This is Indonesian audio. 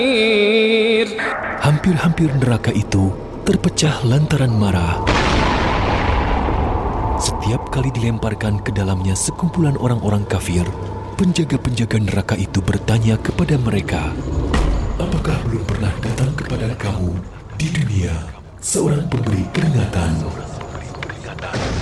Hampir-hampir neraka itu terpecah lantaran marah. Setiap kali dilemparkan ke dalamnya sekumpulan orang-orang kafir, penjaga-penjaga neraka itu bertanya kepada mereka, "Apakah belum pernah datang kepada kamu di dunia seorang pemberi peringatan?"